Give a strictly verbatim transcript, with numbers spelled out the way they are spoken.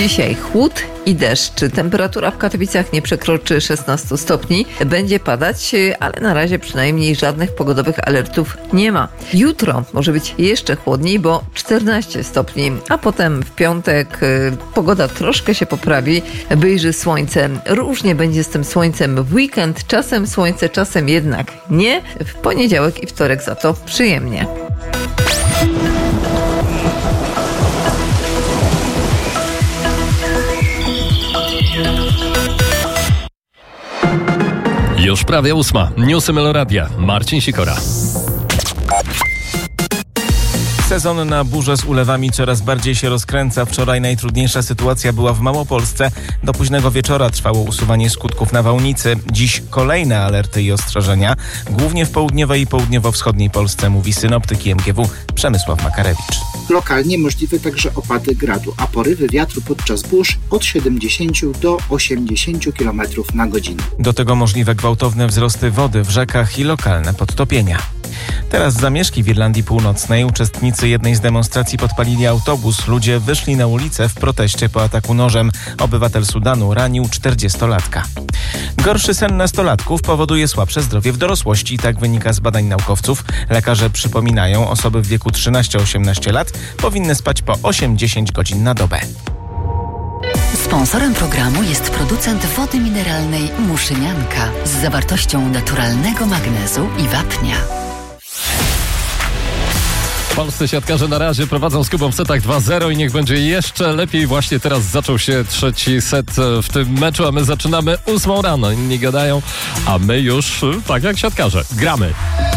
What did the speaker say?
Dzisiaj chłód i deszcz. Temperatura w Katowicach nie przekroczy szesnaście stopni. Będzie padać, ale na razie przynajmniej żadnych pogodowych alertów nie ma. Jutro może być jeszcze chłodniej, bo czternaście stopni, a potem w piątek pogoda troszkę się poprawi. Wyjrzy słońce. Różnie będzie z tym słońcem w weekend. Czasem słońce, czasem jednak nie. W poniedziałek i wtorek za to przyjemnie. Już prawie ósma. Newsy Meloradia. Marcin Sikora. Sezon na burze z ulewami coraz bardziej się rozkręca. Wczoraj najtrudniejsza sytuacja była w Małopolsce. Do późnego wieczora trwało usuwanie skutków nawałnicy. Dziś kolejne alerty i ostrzeżenia. Głównie w południowej i południowo-wschodniej Polsce, mówi synoptyk I M G W Przemysław Makarewicz. Lokalnie możliwe także opady gradu, a porywy wiatru podczas burz od siedemdziesiąt do osiemdziesiąt kilometrów na godzinę. Do tego możliwe gwałtowne wzrosty wody w rzekach i lokalne podtopienia. Teraz zamieszki w Irlandii Północnej. Uczestnicy jednej z demonstracji podpalili autobus. Ludzie wyszli na ulicę w proteście po ataku nożem. Obywatel Sudanu ranił czterdziestolatka. Gorszy sen nastolatków powoduje słabsze zdrowie w dorosłości. Tak wynika z badań naukowców. Lekarze przypominają, osoby w wieku trzynaście do osiemnastu lat powinny spać po osiem do dziesięciu godzin na dobę. Sponsorem programu jest producent wody mineralnej Muszynianka z zawartością naturalnego magnezu i wapnia. Polscy siatkarze na razie prowadzą z Kubą w setach dwa zero i niech będzie jeszcze lepiej. Właśnie teraz zaczął się trzeci set w tym meczu, a my zaczynamy ósmą rano. Inni gadają, a my już tak jak siatkarze gramy.